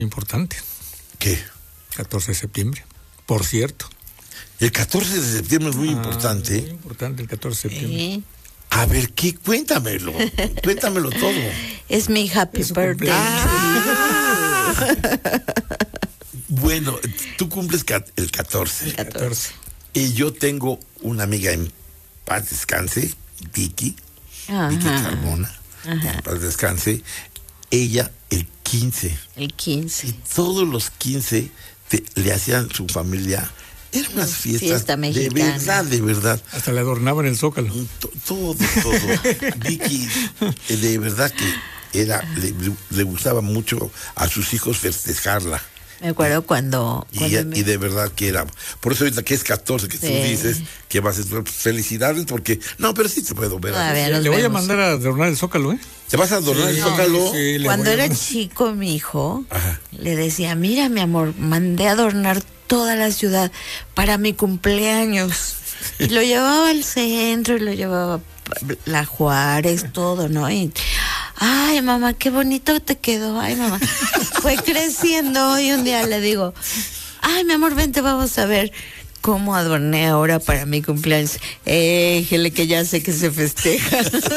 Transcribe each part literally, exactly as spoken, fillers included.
Importante. ¿Qué? catorce de septiembre, por cierto. El catorce de septiembre es muy ah, importante. Muy importante el catorce de septiembre. Sí. A ver, ¿qué? Cuéntamelo. Cuéntamelo todo. Es mi happy Es birthday. Ah. Bueno, tú cumples el catorce. El catorce. Y yo tengo una amiga en paz descanse, Vicky, Ajá. Vicky Carmona, Ajá. en paz descanse. Ella el quince. El quince. Y todos los quince te, le hacían su familia. Eran unas fiestas Fiesta de mexicana. verdad, de verdad. Hasta le adornaban el zócalo. Todo, todo. Vicky, de verdad que era, le, le gustaba mucho a sus hijos festejarla. Me acuerdo cuando... Y, cuando y, me... y de verdad que era. Por eso ahorita que es catorce, que sí. Tú dices que vas a estar felicidades, porque... No, pero sí te puedo ver. Todavía Le nos voy vemos. a mandar a adornar el zócalo, ¿eh? ¿Te vas a adornar Sí, el zócalo? sí, le Cuando voy a- era chico, mi hijo, Ajá. le decía, mira, mi amor, mandé a adornar toda la ciudad para mi cumpleaños. Y lo llevaba al centro y lo llevaba a la Juárez, todo, ¿no? Y, ay, mamá, qué bonito te quedó. Ay, mamá. Fue creciendo y un día le digo, ay, mi amor, vente, vamos a ver cómo adorné ahora para mi cumpleaños. Éjele, que ya sé que se festeja.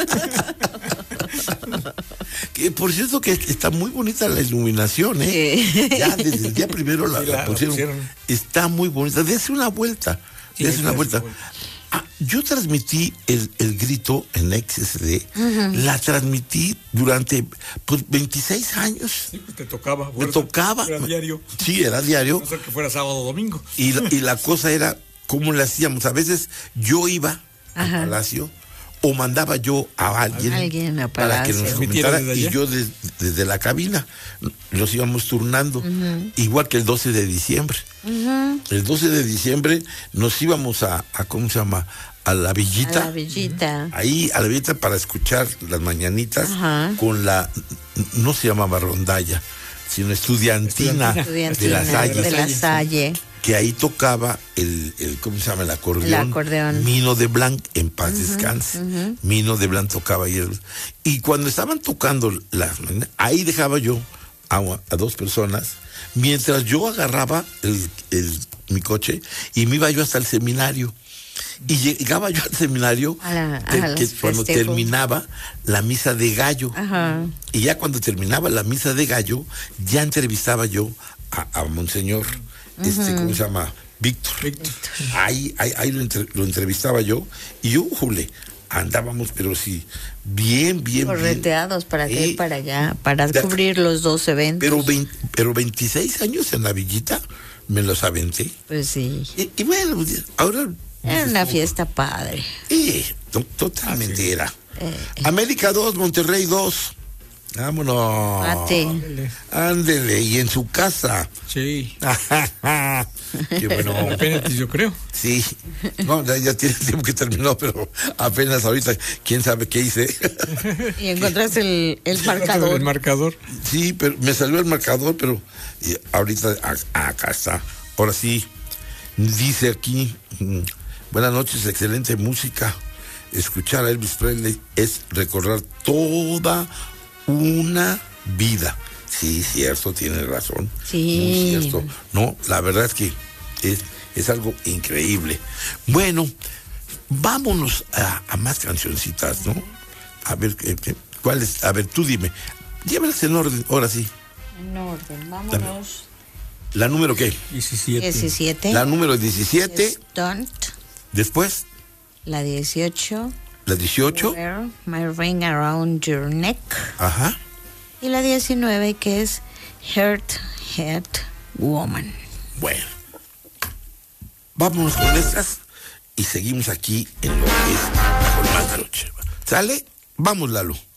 Que por cierto que está muy bonita la iluminación, ¿eh? Sí. Ya desde el día primero la, Sí, la la- la pusieron. pusieron. Está muy bonita. Dese una vuelta. Sí, Dese una dese vuelta. una vuelta. Ah, yo transmití el, el grito en X S D. Uh-huh. La transmití durante pues, veintiséis años. Sí, pues te tocaba. Me tocaba. Era diario. Sí, era diario. No sé que fuera sábado o domingo. Y la, y la cosa era cómo le hacíamos. A veces yo iba Ajá. al Palacio o mandaba yo a alguien, Alguien a para que nos Palacio. comentara Desde y allá. yo des, desde la cabina los íbamos turnando, uh-huh. igual que el doce de diciembre. Uh-huh. El doce de diciembre nos íbamos a, a ¿cómo se llama? A la Villita. A la Villita. Ahí a la Villita para escuchar las mañanitas. Ajá. Con la, no se llamaba rondalla, sino estudiantina, Estudiantina de la Salle. De la Salle. Que ahí tocaba el, el, ¿cómo se llama? El acordeón. El acordeón. Mino de Blanc, en paz Uh-huh, descanse. uh-huh. Mino de Blanc tocaba ahí. El, y cuando estaban tocando las, ahí dejaba yo a, a dos personas, mientras yo agarraba el, el, mi coche y me iba yo hasta el seminario. Y llegaba yo al seminario a la, que, a que cuando festejos. Terminaba la misa de gallo. Ajá. Y ya cuando terminaba la misa de gallo, ya entrevistaba yo a, a Monseñor, uh-huh. este, ¿cómo se llama? Víctor. Víctor. Ahí, ahí, ahí lo, entre, lo entrevistaba yo. Y yo, jule, andábamos, pero sí, bien, bien, correteados bien. para eh, que para allá, para de, cubrir los dos eventos. Pero, veinte, pero veintiséis años en la Villita me los aventé. Pues sí. Y, y bueno, ahora... Era una fiesta padre. Eh, to, totalmente ah, sí. era. Eh, América dos, Monterrey dos. Vámonos. Mate. Ándele, y en su casa. Sí. Qué bueno. Apenas yo creo. Sí. No, ya, ya tiene tiempo que terminó, pero apenas ahorita, quién sabe qué hice. Y encontraste el, el marcador. El marcador. Sí, pero me salió el marcador, pero y ahorita a, acá está. Ahora sí, dice aquí, mm, buenas noches, excelente música. Escuchar a Elvis Presley es recordar toda una vida. Sí, cierto, tiene razón. Sí. Muy cierto. No, la verdad es que es, es algo increíble. Bueno, vámonos a, a más cancioncitas, ¿no? A ver, eh, ¿cuál es? A ver, tú dime. Llévalas en orden, ahora sí. En orden, vámonos. ¿La número qué? diecisiete. diecisiete. La número diecisiete. Don't. Después, La dieciocho. la dieciocho. Wear My Ring Around Your Neck. Ajá. Y la diecinueve, que es Heart, Heart Woman. Bueno. Vámonos con estas y seguimos aquí en lo que es Bajo el Mar de Noche. ¿Sale? Vamos, Lalo.